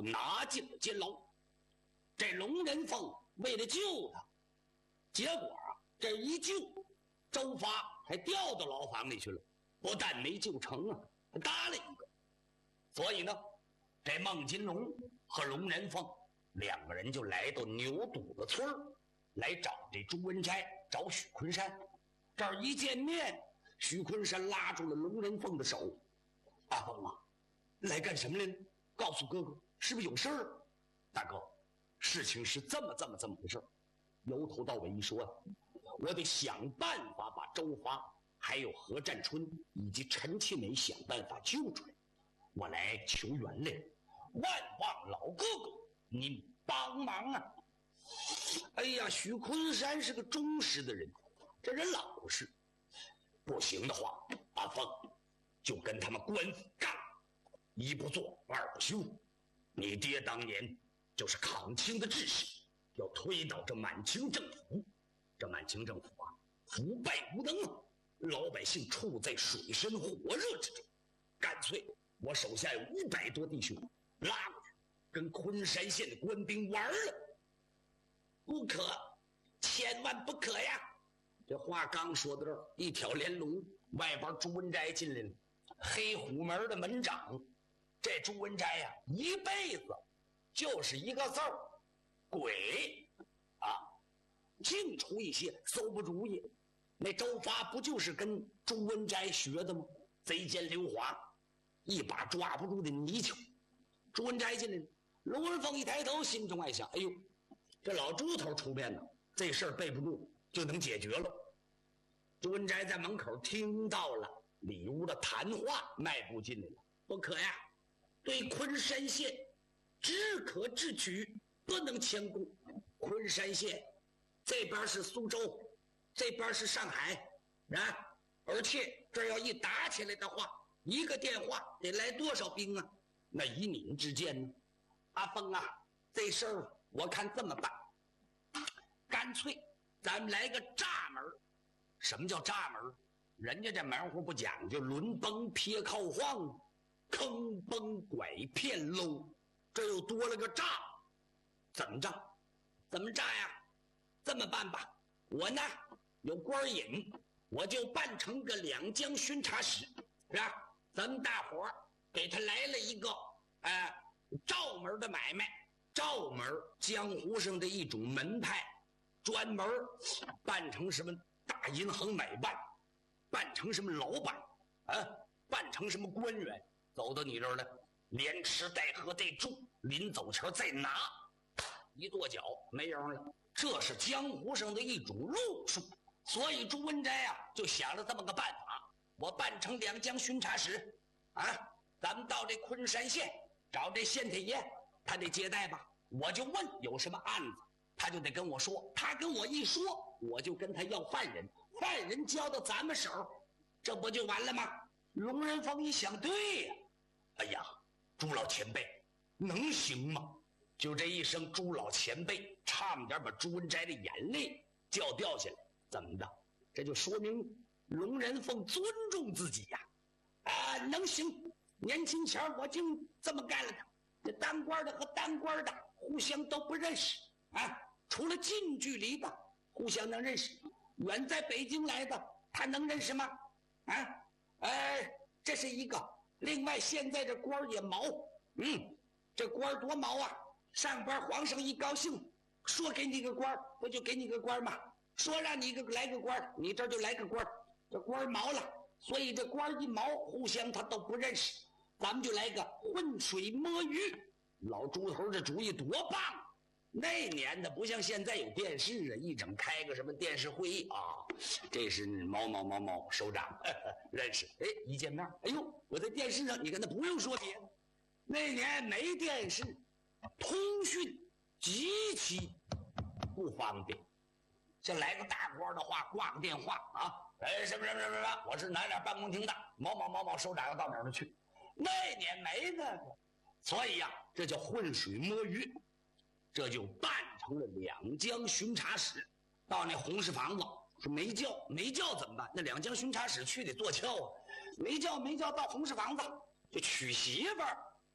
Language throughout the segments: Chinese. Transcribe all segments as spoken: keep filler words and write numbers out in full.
拿进了监牢。这龙人凤为了救他，结果啊，这一救，周发还掉到牢房里去了，不但没救成啊，还搭了一个。所以呢，这孟金龙和龙人凤两个人就来到牛肚子村来找这朱文斋，找许昆山。这儿一见面，许昆山拉住了龙人凤的手：“阿凤啊，来干什么来了？告诉哥哥，是不是有事儿？”“大哥，事情是这么这么这么回事，由头到尾一说啊，我得想办法把周发还有何占春以及陈其美想办法救出来，我来求援来了，万望老哥哥您帮忙啊！”哎呀，许昆山是个忠实的人，这人老实，不行的话，阿凤就跟他们官府干，一不做二不休。你爹当年就是抗清的志士，要推倒这满清政府，这满清政府啊，腐败无能啊，老百姓处在水深火热之中，干脆我手下有五百多弟兄拉过去，跟昆山县的官兵玩了。不可，千万不可呀！这话刚说到这儿，一挑连龙，外边朱文斋进来了，黑虎门的门长。这朱文斋呀、啊，一辈子就是一个字儿，鬼啊！净出一些馊不主意。那周发不就是跟朱文斋学的吗？贼奸溜滑，一把抓不住的泥鳅。朱文斋进来了，龙文凤一抬头，心中爱想：哎呦，这老朱头出面呢，这事儿背不住就能解决了。朱文斋在门口听到了里屋的谈话，迈步进来了。不可呀，对昆山县只可智取，不能迁故。昆山县这边是苏州，这边是上海啊，而且这要一打起来的话，一个电话得来多少兵啊？那以你们之见呢？阿凤啊，这事儿我看这么办，干脆咱们来个栅门。什么叫栅门？人家这门户不讲究轮崩撇靠晃，坑崩拐骗喽，这又多了个栅。怎么着？怎么栅呀？这么办吧，我呢有官瘾，我就扮成个两江巡查使，是吧？咱们大伙儿给他来了一个呃赵门的买卖。赵门江湖上的一种门派，专门办成什么大银行买办，办成什么老板啊，办成什么官员，走到你这儿来，连吃带喝带住，临走前再拿，一跺脚没人了。这是江湖上的一种路数。所以朱文斋啊就想了这么个办法，我办成两江巡查使啊，咱们到这昆山县找这县太爷，他得接待吧，我就问有什么案子，他就得跟我说，他跟我一说，我就跟他要犯人，犯人交到咱们手，这不就完了吗？龙人凤一想，对呀、啊，哎呀，朱老前辈能行吗？就这一声朱老前辈，差点把朱文斋的眼泪就要掉下来。怎么的？这就说明龙人凤尊重自己呀、啊！啊，能行。年轻前我就这么干了的。这当官的和当官的互相都不认识啊，除了近距离的互相能认识，远在北京来的他能认识吗？啊，呃，这是一个。另外，现在这官也毛，嗯，这官多毛啊！上边皇上一高兴，说给你个官，不就给你个官吗？说让你个来个官，你这就来个官，这官毛了，所以这官一毛，互相他都不认识。咱们就来个浑水摸鱼，老朱头这主意多棒！那年的不像现在有电视啊，一整开个什么电视会议啊，这是毛毛毛毛首长呵呵认识，哎，一见面，哎呦，我在电视上，你跟他不用说别的。那年没电视，通讯极其不方便。像来个大官的话，挂个电话啊，哎，什么什么什么什么，我是哪哪办公厅的，某某某某首长要到哪儿去。那年没那个，所以呀、啊，这叫浑水摸鱼，这就办成了两江巡查使。到那红石房子，说没叫，没叫怎么办？那两江巡查使去得坐轿啊，没叫没叫到红石房子就娶媳妇儿。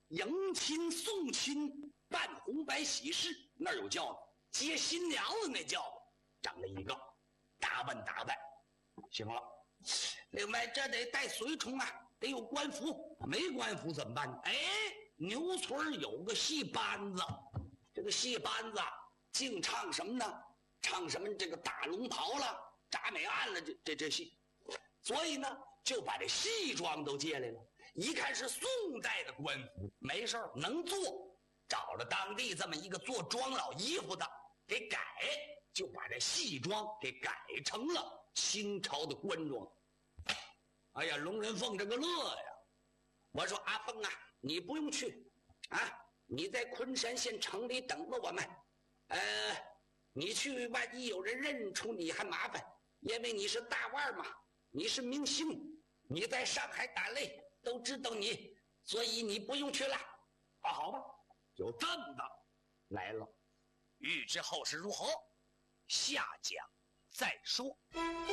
迎亲送亲办红白喜事，那儿有轿子，接新娘子那轿子整了一个，打扮打扮，行了。另外这得带随从啊，得有官服，没官服怎么办呢？哎，牛村有个戏班子，这个戏班子净唱什么呢？唱什么这个打龙袍了，铡美案了，这这这戏，所以呢就把这戏装都借来了。一看是宋代的官服，没事儿能做，找了当地这么一个做庄老衣服的给改，就把这戏装给改成了清朝的官装。哎呀，龙人凤这个乐呀！我说阿凤啊，你不用去啊，你在昆山县城里等着我们。呃，你去万一有人认出你还麻烦，因为你是大腕嘛，你是明星，你在上海打擂都知道你，所以你不用去了。啊，好吧，就这么的来了。 欲知后事如何，下讲再说。